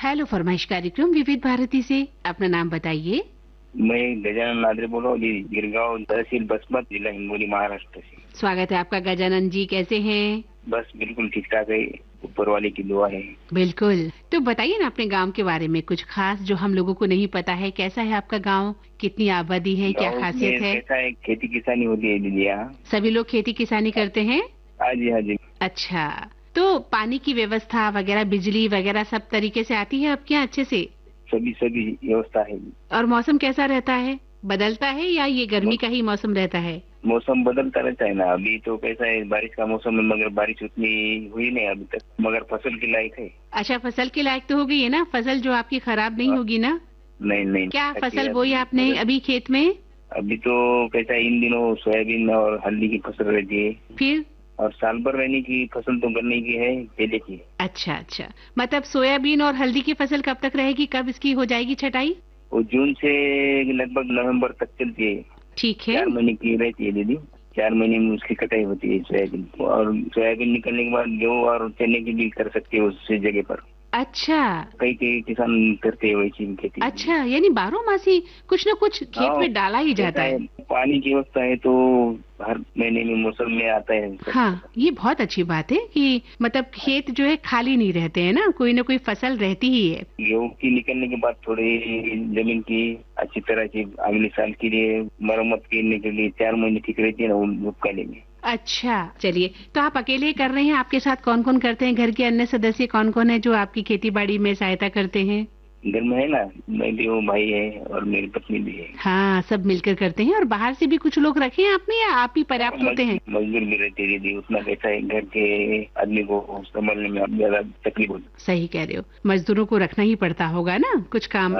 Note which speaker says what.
Speaker 1: Hello फरमाइश कार्यक्रम विविध भारती से। अपना नाम बताइए।
Speaker 2: मैं गजानन नादरे बोल रहा हूँ जी, गिरगांव तहसील बसमत, जिला हिंगोली, महाराष्ट्र से।
Speaker 1: स्वागत है आपका गजानन जी, कैसे हैं?
Speaker 2: बस बिल्कुल ठीक ठाक है, ऊपर वाले की दुआ है।
Speaker 1: बिल्कुल। तो बताइए ना अपने गांव के बारे में कुछ खास जो हम लोगों को नहीं पता है। कैसा है आपका गांव, कितनी आबादी है, क्या
Speaker 2: गाँव
Speaker 1: खासियत
Speaker 2: में
Speaker 1: है?
Speaker 2: कैसा है, खेती किसानी होती है दीदी यहाँ।
Speaker 1: सभी लोग खेती किसानी करते हैं?
Speaker 2: हाँ जी, हाँ जी।
Speaker 1: अच्छा, तो पानी की व्यवस्था वगैरह, बिजली वगैरह सब तरीके से आती है आपके यहाँ अच्छे से?
Speaker 2: सभी व्यवस्था है।
Speaker 1: और मौसम कैसा रहता है, बदलता है या ये गर्मी का ही मौसम रहता है?
Speaker 2: मौसम बदलता रहता है ना। अभी तो कैसा है, बारिश का मौसम है, मगर बारिश उतनी हुई नहीं अभी तक, मगर फसल के लायक है।
Speaker 1: अच्छा, फसल के लायक तो हो गई है ना, फसल जो आपकी खराब नहीं होगी ना?
Speaker 2: नहीं नहीं,
Speaker 1: क्या
Speaker 2: अच्छी
Speaker 1: फसल
Speaker 2: है
Speaker 1: बोई आपने
Speaker 2: मगर
Speaker 1: अभी खेत में?
Speaker 2: अभी तो कैसा है, इन दिनों सोयाबीन और हल्दी की फसल रहती है,
Speaker 1: फिर?
Speaker 2: और साल भर रहने की फसल तो गन्ने की है, केले की है।
Speaker 1: अच्छा अच्छा, मतलब सोयाबीन और हल्दी की फसल कब तक रहेगी, कब इसकी हो जाएगी छटाई?
Speaker 2: वो जून से लगभग नवंबर तक चलती है।
Speaker 1: ठीक है।
Speaker 2: 4 महीने की रहती है दीदी। 4 महीने में उसकी कटाई होती है सोयाबीन, और सोयाबीन निकलने के बाद गेहूँ और चने की भी कर सकते हो उससे जगह पर।
Speaker 1: अच्छा
Speaker 2: कई कई किसान करते हैं वैसी भी खेती।
Speaker 1: अच्छा, यानी बारह मासी कुछ न कुछ खेत
Speaker 2: हाँ,
Speaker 1: में डाला ही
Speaker 2: कैसा
Speaker 1: जाता है।
Speaker 2: पानी की व्यवस्था है तो हर महीने में मौसम में आता है सब।
Speaker 1: हाँ, ये बहुत अच्छी बात है कि मतलब खेत जो है खाली नहीं रहते हैं ना, कोई ना कोई फसल रहती ही है।
Speaker 2: गेहूँ की निकलने के बाद थोड़ी जमीन की अच्छी तरह से अगले साल के लिए मरम्मत करने के लिए 4 महीने ठीक रहती है ना उपकाले में।
Speaker 1: अच्छा, चलिए, तो आप अकेले ही कर रहे हैं, आपके साथ कौन कौन करते हैं? घर के अन्य सदस्य कौन कौन है जो आपकी खेती बाड़ी में सहायता करते हैं?
Speaker 2: घर में है ना, मैं भी हूँ, भाई है और मेरी पत्नी भी है।
Speaker 1: हाँ, सब मिलकर करते हैं। और बाहर से भी कुछ लोग रखे हैं आपने या आप ही पर्याप्त होते हैं?
Speaker 2: मजदूर भी रहते हैं दीदी, उतना कैसा है, घर के आदमी को संभालने में अब ज्यादा तकलीफ होती है।
Speaker 1: सही कह रहे हो, मजदूरों को रखना ही पड़ता होगा ना कुछ काम